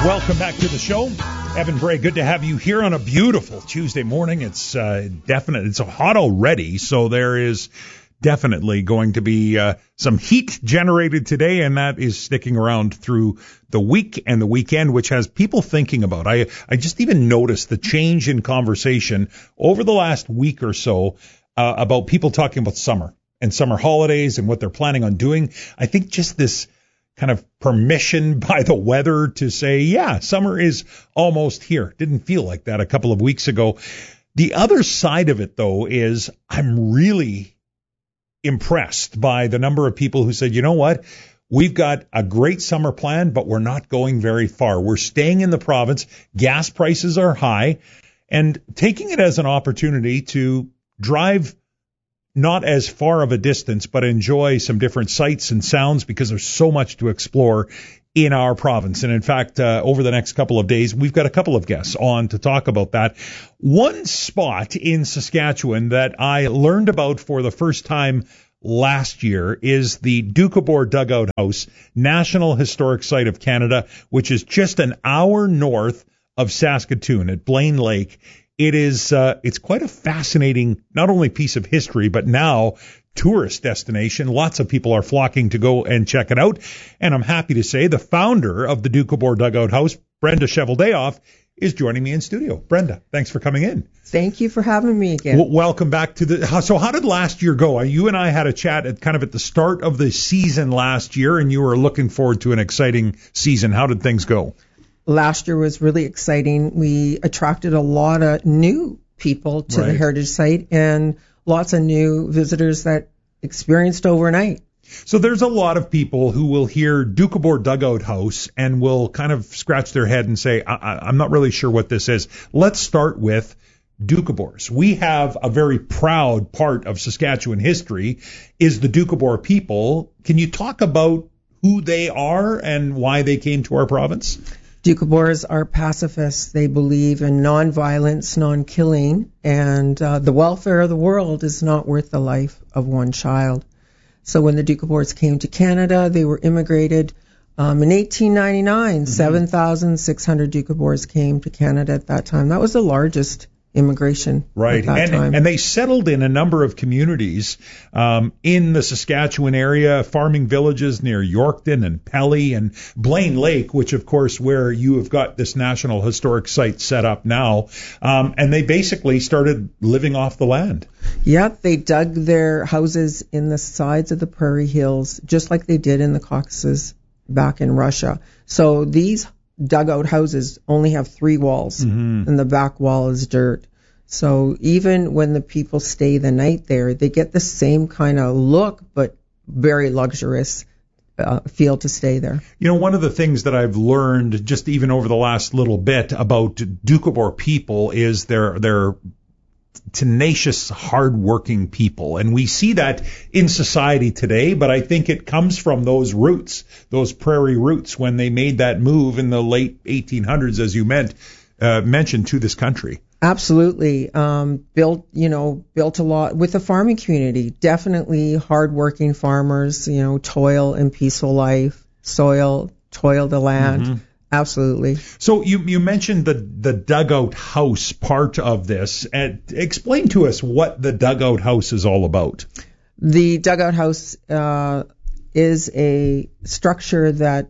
Welcome back to the show. Evan Bray, good to have you here on a beautiful Tuesday morning. It's it's hot already, so there is definitely going to be some heat generated today, and that is sticking around through the week and the weekend, which has people thinking about. I just even noticed the change in conversation over the last week or so about people talking about summer and summer holidays and what they're planning on doing. I think just this kind of permission by the weather to say, yeah, summer is almost here. Didn't feel like that a couple of weeks ago. The other side of it, though, is I'm really impressed by the number of people who said, you know what, we've got a great summer plan, but we're not going very far. We're staying in the province. Gas prices are high, and taking it as an opportunity to drive not as far of a distance, but enjoy some different sights and sounds, because there's so much to explore in our province. And in fact, over the next couple of days, we've got a couple of guests on to talk about that. One spot in Saskatchewan that I learned about for the first time last year is the Doukhobor Dugout House, National Historic Site of Canada, which is just an hour north of Saskatoon at Blaine Lake. It is, it's quite a fascinating, not only piece of history, but now tourist destination. Lots of people are flocking to go and check it out. And I'm happy to say the founder of the Doukhobor Dugout House, Brenda Cheveldayoff, is joining me in studio. Brenda, thanks for coming in. Thank you for having me again. Well, welcome back to the. So how did last year go? You and I had a chat at the start of the season last year, and you were looking forward to an exciting season. How did things go? Last year was really exciting. We attracted a lot of new people to the Heritage Site and lots of new visitors that experienced overnight. So there's a lot of people who will hear Doukhobor Dugout House and will kind of scratch their head and say, I'm not really sure what this is. Let's start with Doukhobors. We have a very proud part of Saskatchewan history is the Doukhobor people. Can you talk about who they are and why they came to our province? Doukhobors are pacifists. They believe in non-violence, non-killing, and the welfare of the world is not worth the life of one child. So when the Doukhobors came to Canada, they were immigrated. In 1899, 7,600 Doukhobors came to Canada at that time. That was the largest immigration at that time. And they settled in a number of communities in the Saskatchewan area, farming villages near Yorkton and Pelly and Blaine Lake, which, of course, where you have got this National Historic Site set up now. And they basically started living off the land. Yeah, they dug their houses in the sides of the prairie hills, just like they did in the Caucasus back in Russia. So these dugout houses only have 3 walls, and the back wall is dirt. So even when the people stay the night there, they get the same kind of look, but very luxurious feel to stay there. You know, one of the things that I've learned just even over the last little bit about Doukhobor people is they're tenacious, hard-working people. And we see that in society today, but I think it comes from those roots, those prairie roots, when they made that move in the late 1800s, as you mentioned, to this country. Absolutely. Built a lot with the farming community. Definitely hard-working farmers, toil and peaceful life, toil the land. Absolutely. So you mentioned the dugout house part of this. Explain to us what the dugout house is all about. The dugout house is a structure that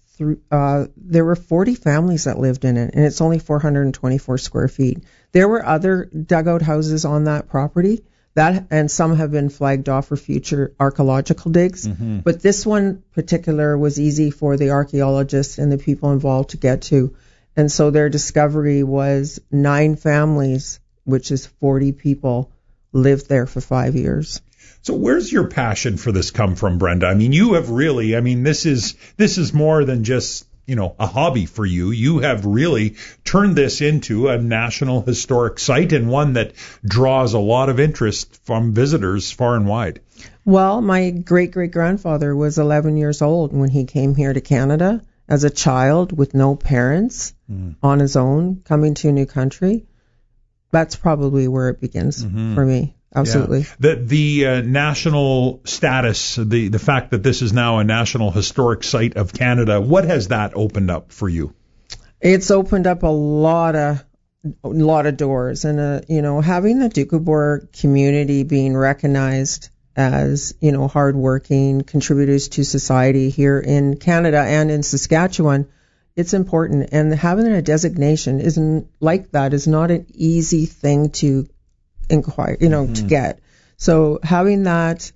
there were 40 families that lived in it, and it's only 424 square feet. There were other dugout houses on that property, and some have been flagged off for future archaeological digs. But this one particular was easy for the archaeologists and the people involved to get to. And so their discovery was 9 families, which is 40 people, lived there for 5 years. So where's your passion for this come from, Brenda? I mean, you have really, this is more than just, a hobby for you. You have really turned this into a National Historic Site, and one that draws a lot of interest from visitors far and wide. Well, my great-great-grandfather was 11 years old when he came here to Canada as a child with no parents, on his own, coming to a new country. That's probably where it begins for me. Absolutely. Yeah. The national status, the fact that this is now a National Historic Site of Canada, what has that opened up for you? It's opened up a lot of doors, and having the Doukhobor community being recognized as hardworking contributors to society here in Canada and in Saskatchewan, it's important. And having a designation is not an easy thing to inquire, to get. So having that,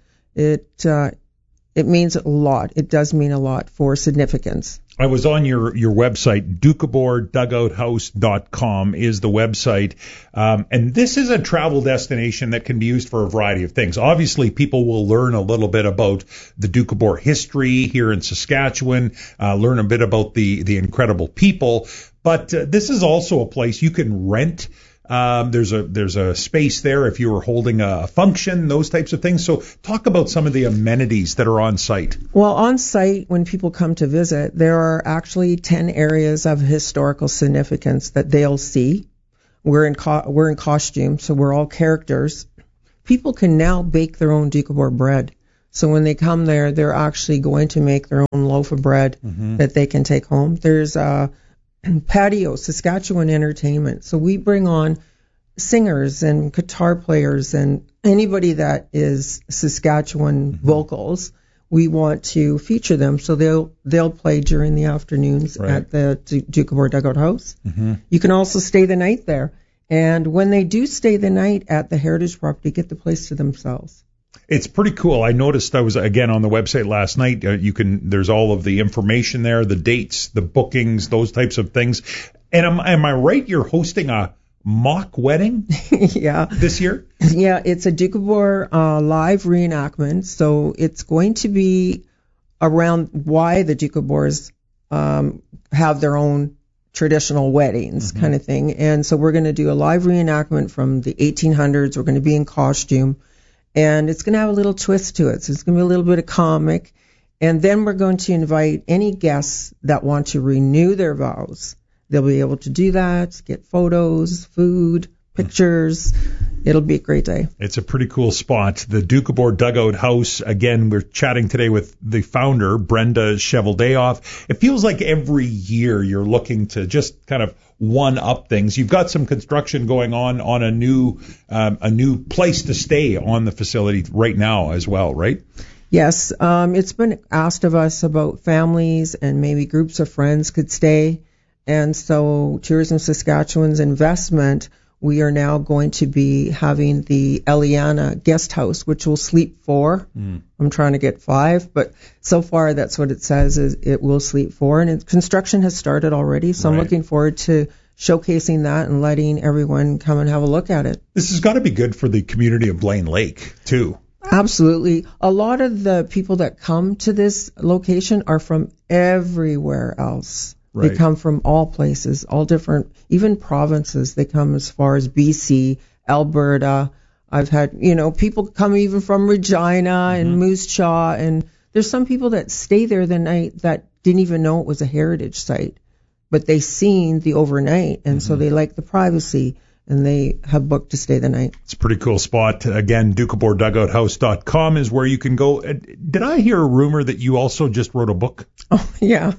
it means a lot. It does mean a lot for significance. I was on your website, DoukhobordDugoutHouse.com is the website. And this is a travel destination that can be used for a variety of things. Obviously, people will learn a little bit about the Doukhobor history here in Saskatchewan, learn a bit about the incredible people. But this is also a place you can rent. There's a space there if you were holding a function, those types of things. So talk about some of the amenities that are on site. Well, on site, when people come to visit, there are actually 10 areas of historical significance that they'll see. We're in costume, so we're all characters. People can now bake their own Doukhobor bread. So when they come there, they're actually going to make their own loaf of bread that they can take home. There's patio, Saskatchewan entertainment. So we bring on singers and guitar players and anybody that is Saskatchewan vocals. We want to feature them, so they'll play during the afternoons at the Doukhobor Dugout House. You can also stay the night there, and when they do stay the night at the heritage property, get the place to themselves. It's pretty cool. I noticed I was again on the website last night. There's all of the information there, the dates, the bookings, those types of things. And am I right? You're hosting a mock wedding? Yeah. This year? Yeah, it's a Doukhobor live reenactment. So it's going to be around why the Doukhobors have their own traditional weddings kind of thing. And so we're going to do a live reenactment from the 1800s. We're going to be in costume. And it's going to have a little twist to it. So it's going to be a little bit of comic. And then we're going to invite any guests that want to renew their vows. They'll be able to do that, get photos, food, pictures. It'll be a great day. It's a pretty cool spot. The Doukhobor Dugout House. Again, we're chatting today with the founder, Brenda Cheveldayoff. It feels like every year you're looking to just kind of one-up things. You've got some construction going on a new place to stay on the facility right now as well, right? Yes. It's been asked of us about families and maybe groups of friends could stay. And so Tourism Saskatchewan's investment, we are now going to be having the Eliana guest house, which will sleep 4. I'm trying to get 5, but so far that's what it says, is it will sleep 4. And construction has started already, so I'm looking forward to showcasing that and letting everyone come and have a look at it. This has got to be good for the community of Blaine Lake, too. Absolutely. A lot of the people that come to this location are from everywhere else. They come from all places, all different, even provinces. They come as far as BC, Alberta. I've had, people come even from Regina and Moose Jaw. And there's some people that stay there the night that didn't even know it was a heritage site, but they seen the overnight. And so they like the privacy and they have booked to stay the night. It's a pretty cool spot. Again, DoukhobordDugoutHouse.com is where you can go. Did I hear a rumor that you also just wrote a book? Oh, yeah.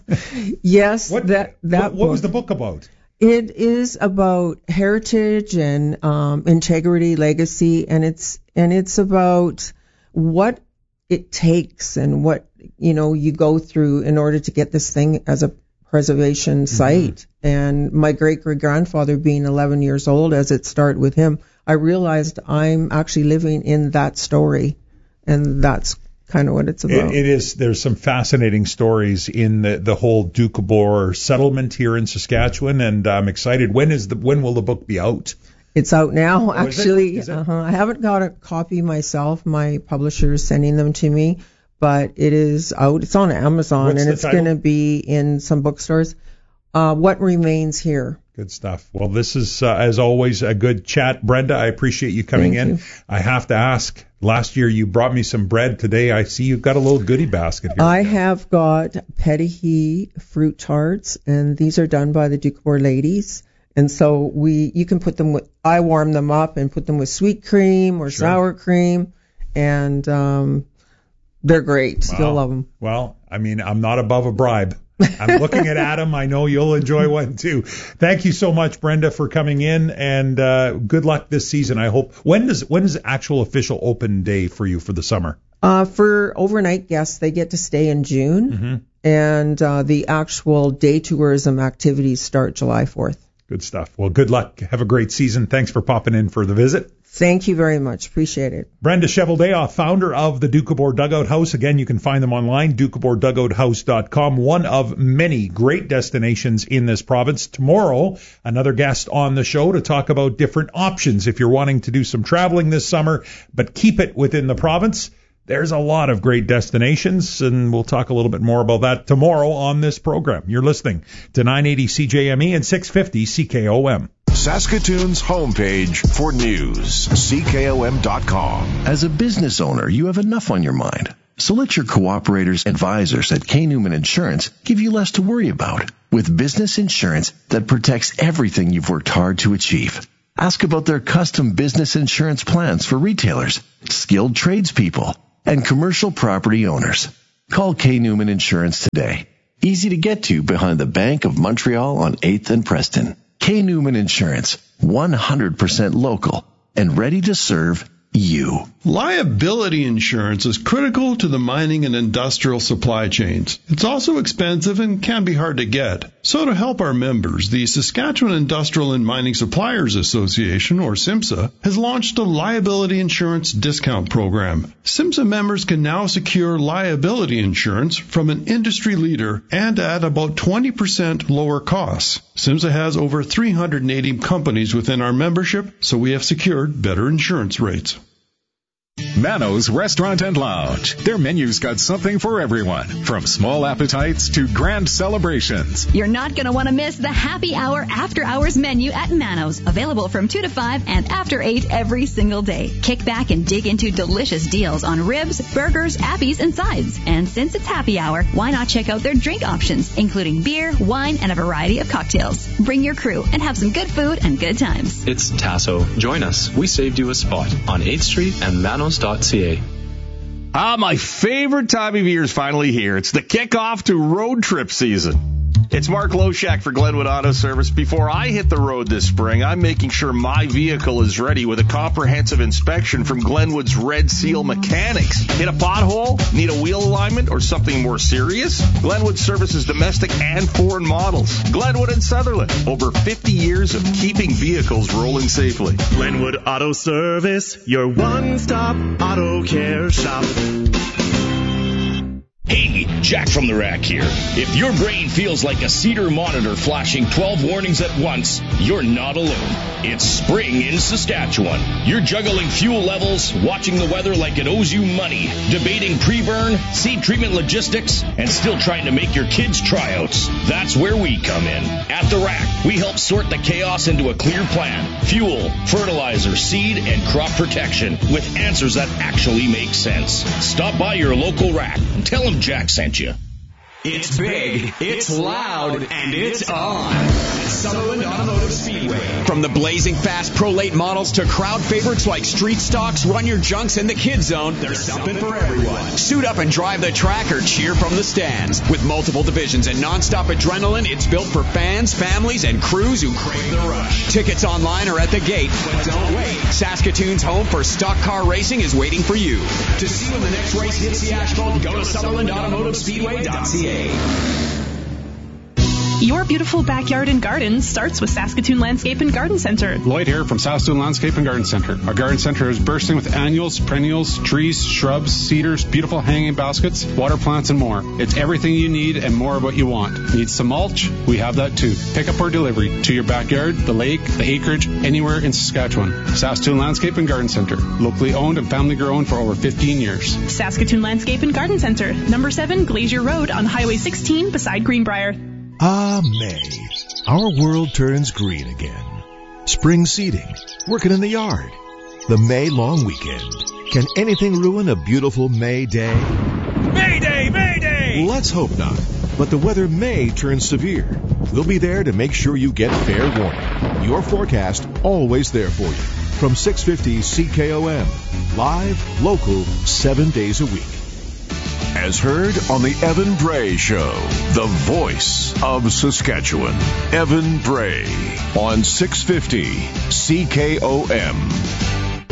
Yes. What was the book about? It is about heritage and integrity, legacy, and it's about what it takes and what you go through in order to get this thing as a preservation site. And my great-great-grandfather being 11 years old, as it started with him, I realized I'm actually living in that story, and that's kind of what it's about. It is. There's some fascinating stories in the whole Doukhobor settlement here in Saskatchewan, and I'm excited. When will the book be out? It's out now, actually. Is it? I haven't got a copy myself. My publisher is sending them to me, but it is out. It's on Amazon, and it's going to be in some bookstores. What Remains Here. Good stuff. Well, this is, as always, a good chat. Brenda, I appreciate you coming in. You. I have to ask, last year you brought me some bread. Today I see you've got a little goodie basket here. I have got Petithy fruit tarts, and these are done by the Doukhobor ladies. And so you can put them I warm them up and put them with sweet cream or sour cream, and they're great. Wow. You'll love them. Well, I mean, I'm not above a bribe. I'm looking at Adam. I know you'll enjoy one too. Thank you so much, Brenda, for coming in, and good luck this season. I hope. When is actual official open day for you for the summer? For overnight guests, they get to stay in June, and the actual day tourism activities start July 4th. Good stuff. Well, good luck. Have a great season. Thanks for popping in for the visit. Thank you very much. Appreciate it. Brenda Cheveldayoff, founder of the Doukhobor Dugout House. Again, you can find them online, DoukhoborDugoutHouse.com. One of many great destinations in this province. Tomorrow, another guest on the show to talk about different options if you're wanting to do some traveling this summer, but keep it within the province. There's a lot of great destinations, and we'll talk a little bit more about that tomorrow on this program. You're listening to 980 CJME and 650 CKOM. Saskatoon's homepage for news, CKOM.com. As a business owner, you have enough on your mind. So let your cooperators advisors at K. Newman Insurance give you less to worry about with business insurance that protects everything you've worked hard to achieve. Ask about their custom business insurance plans for retailers, skilled tradespeople, and commercial property owners. Call K. Newman Insurance today. Easy to get to behind the Bank of Montreal on 8th and Preston. K. Newman Insurance, 100% local and ready to serve you. Liability insurance is critical to the mining and industrial supply chains. It's also expensive and can be hard to get. So to help our members, the Saskatchewan Industrial and Mining Suppliers Association, or SIMSA, has launched a liability insurance discount program. SIMSA members can now secure liability insurance from an industry leader and at about 20% lower costs. SIMSA has over 380 companies within our membership, so we have secured better insurance rates. Mano's Restaurant and Lounge. Their menu's got something for everyone, from small appetites to grand celebrations. You're not going to want to miss the happy hour after hours menu at Mano's, available from 2 to 5 and after 8 every single day. Kick back and dig into delicious deals on ribs, burgers, appies, and sides. And since it's happy hour, why not check out their drink options, including beer, wine, and a variety of cocktails. Bring your crew and have some good food and good times. It's Tasso. Join us. We saved you a spot on 8th Street and Manos.ca. My favorite time of year is finally here. It's the kickoff to road trip season. It's Mark Loshak for Glenwood Auto Service. Before I hit the road this spring, I'm making sure my vehicle is ready with a comprehensive inspection from Glenwood's Red Seal Mechanics. Hit a pothole? Need a wheel alignment or something more serious? Glenwood services domestic and foreign models. Glenwood and Sutherland. Over 50 years of keeping vehicles rolling safely. Glenwood Auto Service, your one-stop auto care shop. Hey, Jack from the Rack here. If your brain feels like a Cedar monitor flashing 12 warnings at once, you're not alone. It's spring in Saskatchewan. You're juggling fuel levels, watching the weather like it owes you money, debating pre-burn, seed treatment logistics, and still trying to make your kids' tryouts. That's where we come in. At the Rack, we help sort the chaos into a clear plan. Fuel, fertilizer, seed, and crop protection with answers that actually make sense. Stop by your local Rack and tell them Jack sent you. It's big, it's loud, and it's on. Sutherland Automotive Speedway. From the blazing fast Pro Late models to crowd favorites like Street Stocks, Run Your Junks, and the Kid Zone, there's something for everyone. Suit up and drive the track or cheer from the stands. With multiple divisions and nonstop adrenaline, it's built for fans, families, and crews who crave the rush. Tickets online or at the gate, but don't wait. Saskatoon's home for stock car racing is waiting for you. To see when the next race hits the asphalt, go to SutherlandAutomotiveSpeedway.ca. Your beautiful backyard and garden starts with Saskatoon Landscape and Garden Center. Lloyd here from Saskatoon Landscape and Garden Center. Our garden center is bursting with annuals, perennials, trees, shrubs, cedars, beautiful hanging baskets, water plants, and more. It's everything you need and more of what you want. Need some mulch? We have that too. Pick up or delivery to your backyard, the lake, the acreage, anywhere in Saskatchewan. Saskatoon Landscape and Garden Center. Locally owned and family grown for over 15 years. Saskatoon Landscape and Garden Center. Number 7 Glacier Road on Highway 16 beside Greenbrier. May. Our world turns green again. Spring seeding, working in the yard, the May long weekend. Can anything ruin a beautiful May day? Mayday! Mayday! Let's hope not. But the weather may turn severe. We'll be there to make sure you get fair warning. Your forecast always there for you. From 650 CKOM. Live, local, 7 days a week. as heard on the Evan Bray Show, the voice of Saskatchewan. Evan Bray on 650 CKOM.